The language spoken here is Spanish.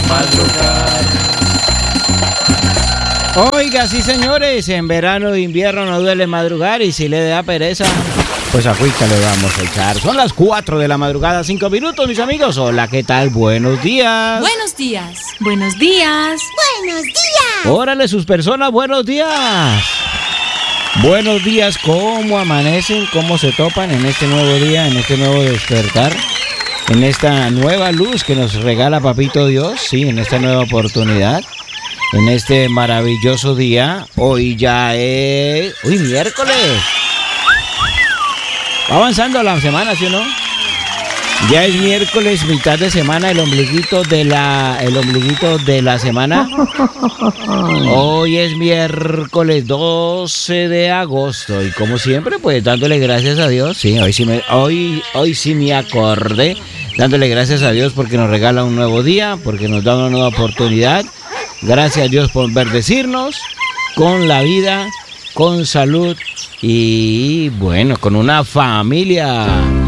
madrugar. Oiga, sí señores, en verano o invierno no duele madrugar y si le da pereza, pues agüita le vamos a echar. Son las 4 de la madrugada, 5 minutos, mis amigos. Hola, ¿qué tal? Buenos días. Buenos días. Buenos días. Buenos días. Órale, sus personas, buenos días. Buenos días, ¿cómo amanecen? ¿Cómo se topan en este nuevo día, en este nuevo despertar? En esta nueva luz que nos regala Papito Dios, sí, en esta nueva oportunidad. En este maravilloso día, hoy ya es... ¡Uy, miércoles! Va avanzando la semana, ¿sí o no? Ya es miércoles, mitad de semana, el ombliguito de la semana. Hoy es miércoles 12 de agosto y como siempre, pues dándole gracias a Dios. Sí, hoy sí me acordé, dándole gracias a Dios porque nos regala un nuevo día, porque nos da una nueva oportunidad. Gracias a Dios por bendecirnos con la vida, con salud y bueno, con una familia